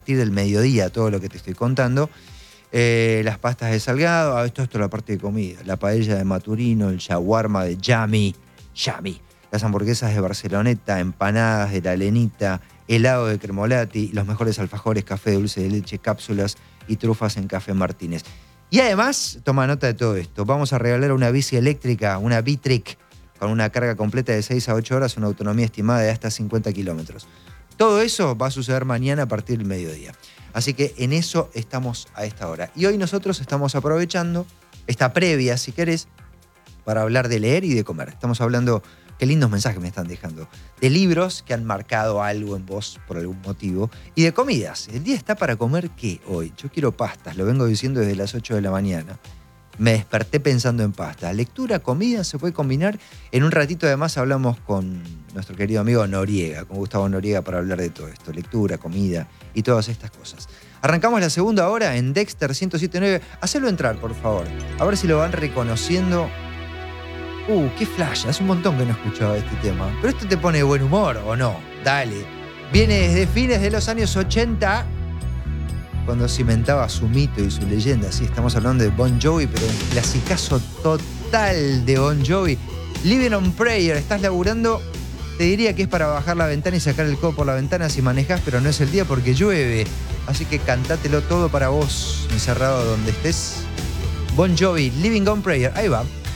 partir del mediodía, todo lo que te estoy contando. Las pastas de salgado, esto es la parte de comida. La paella de Maturino, el shawarma de Yami. Las hamburguesas de Barceloneta, empanadas de La Lenita, helado de Cremolati, los mejores alfajores, café dulce de leche, cápsulas y trufas en Café Martínez. Y además, toma nota de todo esto, vamos a regalar una bici eléctrica, una B-Trick, con una carga completa de 6 a 8 horas, una autonomía estimada de hasta 50 kilómetros. Todo eso va a suceder mañana a partir del mediodía. Así que en eso estamos a esta hora. Y hoy nosotros estamos aprovechando esta previa, si querés, para hablar de leer y de comer. Estamos hablando, qué lindos mensajes me están dejando, de libros que han marcado algo en vos por algún motivo y de comidas. El día está para comer ¿qué hoy? Yo quiero pastas, lo vengo diciendo desde las 8 de la mañana. Me desperté pensando en pastas. Lectura, comida, se puede combinar. En un ratito además hablamos con nuestro querido amigo Noriega, con Gustavo Noriega, para hablar de todo esto. Lectura, comida y todas estas cosas. Arrancamos la segunda hora en Dexter 107.9. Hacelo entrar, por favor. A ver si lo van reconociendo. Qué flash. Hace un montón que no escuchaba este tema. Pero esto te pone de buen humor, ¿o no? Dale. Viene desde fines de los años 80, cuando cimentaba su mito y su leyenda. Sí, estamos hablando de Bon Jovi, pero un clasicazo total de Bon Jovi. Living on Prayer. Estás laburando, te diría que es para bajar la ventana y sacar el codo por la ventana si manejás, pero no es el día porque llueve. Así que cantátelo todo para vos, encerrado donde estés. Bon Jovi, Living on Prayer. Ahí va.